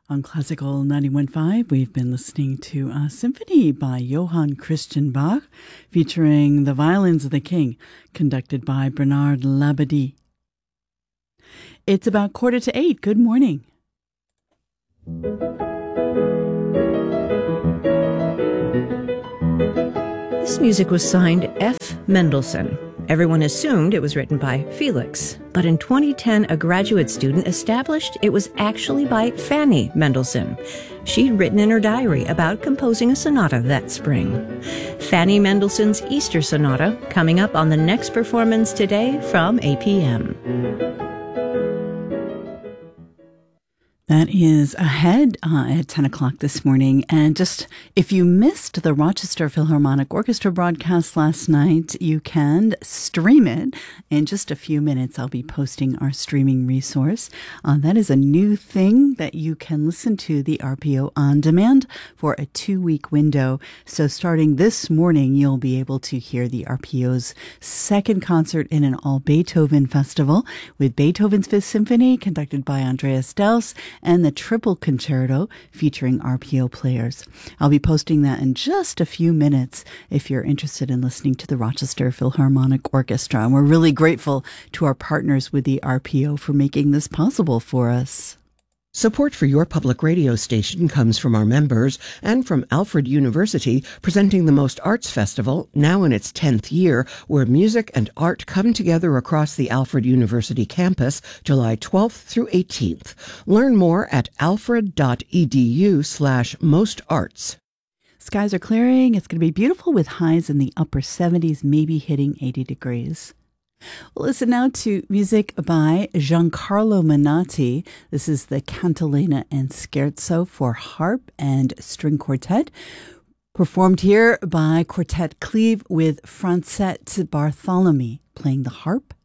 On Classical 91.5, we've been listening to a symphony by Johann Christian Bach, featuring the Violins of the King, conducted by Bernard Labadie. It's about 7:45. Good morning. This music was signed F. Mendelssohn. Everyone assumed it was written by Felix, but in 2010, a graduate student established it was actually by Fanny Mendelssohn. She'd written in her diary about composing a sonata that spring. Fanny Mendelssohn's Easter Sonata, coming up on the next performance today from 8 p.m. That is ahead at 10 o'clock this morning. And just if you missed the Rochester Philharmonic Orchestra broadcast last night, you can stream it. In just a few minutes, I'll be posting our streaming resource. That is a new thing that you can listen to the RPO on demand for a 2-week window. So starting this morning, you'll be able to hear the RPO's second concert in an all Beethoven festival with Beethoven's Fifth Symphony conducted by Andreas Delfs and the Triple Concerto featuring RPO players. I'll be posting that in just a few minutes if you're interested in listening to the Rochester Philharmonic Orchestra. And we're really grateful to our partners with the RPO for making this possible for us. Support for your public radio station comes from our members and from Alfred University, presenting the Most Arts Festival, now in its 10th year, where music and art come together across the Alfred University campus, July 12th through 18th. Learn more at alfred.edu/mostarts. Skies are clearing. It's going to be beautiful with highs in the upper 70s, maybe hitting 80 degrees. We'll listen now to music by Giancarlo Menotti. This is the Cantilena and Scherzo for harp and string quartet, performed here by Quartet Cleve with Francette Bartholomew playing the harp